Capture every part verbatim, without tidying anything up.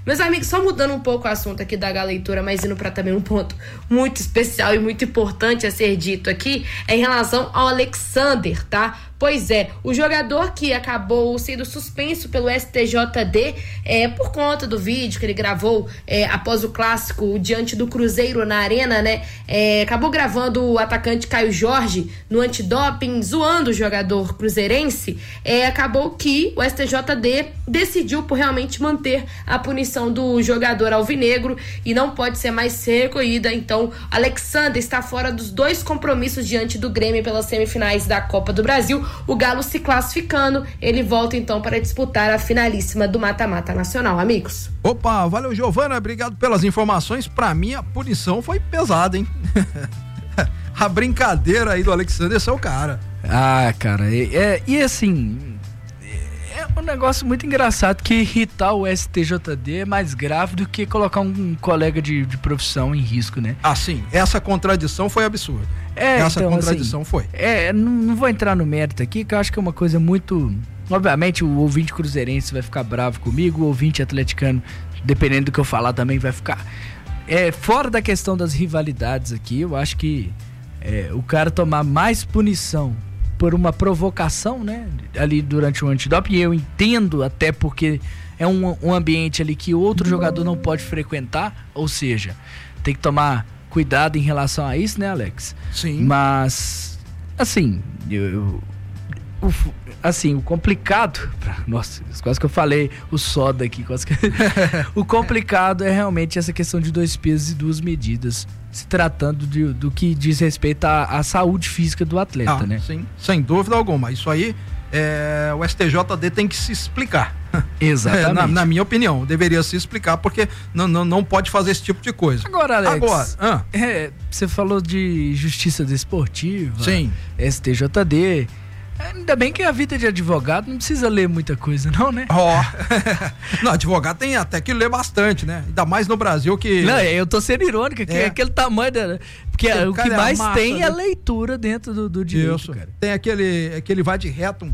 Meus amigos, só mudando um pouco o assunto aqui da leitura, mas indo para também um ponto muito especial e muito importante a ser dito aqui, é em relação ao Alexander, tá? Pois é, o jogador que acabou sendo suspenso pelo S T J D é, por conta do vídeo que ele gravou é, após o clássico diante do Cruzeiro na Arena, né? É, acabou gravando o atacante Caio Jorge no antidoping, zoando o jogador cruzeirense. É, acabou que o S T J D decidiu por realmente manter a punição do jogador alvinegro e não pode ser mais recolhida. Então, Alexander está fora dos dois compromissos diante do Grêmio pelas semifinais da Copa do Brasil. O Galo se classificando, ele volta então para disputar a finalíssima do mata-mata nacional, amigos. Opa, valeu, Giovana, obrigado pelas informações. Pra mim a punição foi pesada, hein? A brincadeira aí do Alexander, esse é o cara. Ah, cara, é, é, e assim, é um negócio muito engraçado que irritar o S T J D é mais grave do que colocar um colega de, de profissão em risco, né? Ah, sim, essa contradição foi absurda. É, essa então, contradição assim, foi. É, não, não vou entrar no mérito aqui, que eu acho que é uma coisa muito... Obviamente o ouvinte cruzeirense vai ficar bravo comigo, o ouvinte atleticano, dependendo do que eu falar, também vai ficar. É, fora da questão das rivalidades aqui, eu acho que é, o cara tomar mais punição por uma provocação, né, ali durante o antidoping, eu entendo até porque é um, um ambiente ali que outro jogador não pode frequentar, ou seja, tem que tomar cuidado em relação a isso, né, Alex? Sim. Mas, assim, eu, eu, o, assim, o complicado, nossa, quase que eu falei o soda aqui, quase que, o complicado é realmente essa questão de dois pesos e duas medidas, se tratando de, do que diz respeito à, à saúde física do atleta, ah, né? Sim, sem dúvida alguma. Isso aí, é, o S T J D tem que se explicar. Exatamente. É, na, na minha opinião, deveria se explicar, porque não, não, não pode fazer esse tipo de coisa. Agora, Alex, Agora, ah. é, você falou de justiça desportiva, sim. S T J D. Ainda bem que a vida de advogado não precisa ler muita coisa, não, né? Ó, oh. Não, advogado tem até que ler bastante, né? Ainda mais no Brasil que... Não, eu tô sendo irônica, que é aquele tamanho da... Porque o, o que mais massa, tem né? é leitura dentro do, do direito, Isso. Cara. Tem aquele, aquele vade-retum.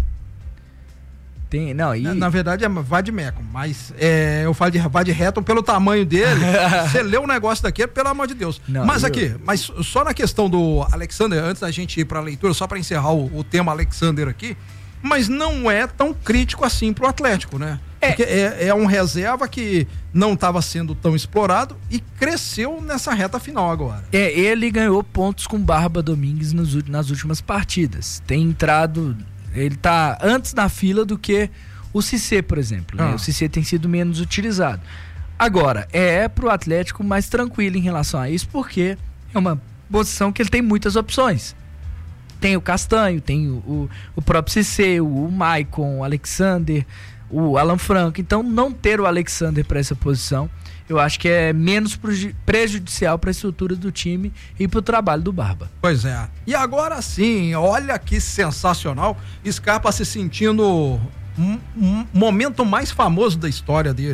Tem, não, e... Na, na verdade é vade-mecum, mas é, eu falo de vade-retum pelo tamanho dele. Você lê um negócio daquele, pelo amor de Deus. Não, mas eu... aqui, mas só na questão do Alexander, antes da gente ir pra leitura, só pra encerrar o, o tema Alexander aqui, mas não é tão crítico assim pro Atlético, né? É. Porque é, é um reserva que não estava sendo tão explorado e cresceu nessa reta final agora. É, ele ganhou pontos com Barba Domingues nos, nas últimas partidas. Tem entrado... Ele tá antes na fila do que o Cissé, por exemplo. Né? Ah. O Cissé tem sido menos utilizado. Agora, é pro Atlético mais tranquilo em relação a isso, porque é uma posição que ele tem muitas opções. Tem o Castanho, tem o, o, o próprio Cissé, o, o Maicon, o Alexander, o Alan Franco. Então, não ter o Alexander para essa posição, eu acho que é menos prejudicial para a estrutura do time e para o trabalho do Barba. Pois é. E agora sim, olha que sensacional. Scarpa se sentindo um, um momento mais famoso da história dele.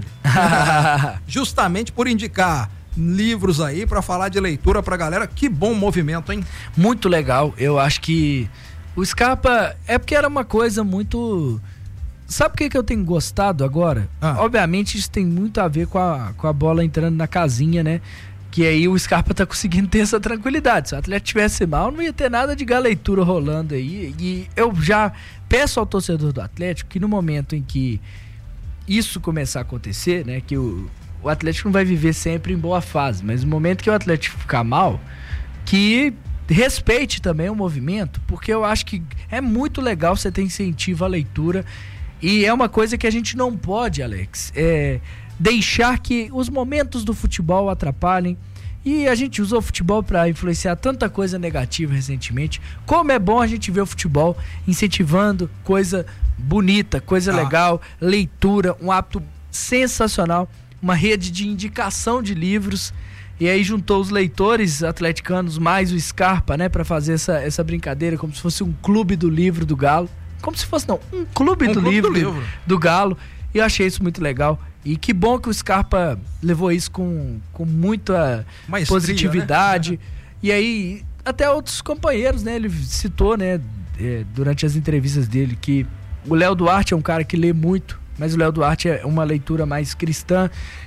Justamente por indicar livros aí para falar de leitura pra galera. Que bom movimento, hein? Muito legal. Eu acho que o Scarpa é porque era uma coisa muito... Sabe o que, que eu tenho gostado agora? Ah. Obviamente isso tem muito a ver com a, com a bola entrando na casinha, né? Que aí o Scarpa tá conseguindo ter essa tranquilidade. Se o Atlético tivesse mal, não ia ter nada de galeitura rolando aí. E eu já peço ao torcedor do Atlético que no momento em que isso começar a acontecer, né? Que o, o Atlético não vai viver sempre em boa fase, mas no momento que o Atlético ficar mal, que respeite também o movimento, porque eu acho que é muito legal você ter incentivo à leitura. E é uma coisa que a gente não pode, Alex, é deixar que os momentos do futebol atrapalhem. E a gente usou o futebol para influenciar tanta coisa negativa recentemente. Como é bom a gente ver o futebol incentivando coisa bonita, coisa ah. legal, leitura, um hábito sensacional, uma rede de indicação de livros. E aí juntou os leitores atleticanos mais o Scarpa, né, para fazer essa, essa brincadeira como se fosse um clube do livro do Galo. Como se fosse, não, um clube, um do, clube livro, do livro do Galo. E eu achei isso muito legal. E que bom que o Scarpa levou isso com, com muita Maestria, positividade. Né? E aí, até outros companheiros, né? Ele citou, né, é, durante as entrevistas dele, que o Léo Duarte é um cara que lê muito, mas o Léo Duarte é uma leitura mais cristã.